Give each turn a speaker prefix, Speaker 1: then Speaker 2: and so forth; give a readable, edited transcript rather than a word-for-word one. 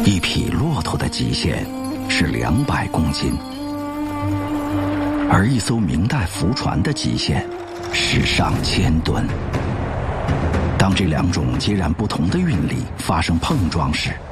Speaker 1: 一匹骆驼的极限是200公斤，而一艘明代浮船的极限是上千吨。当这2种截然不同的运力发生碰撞时，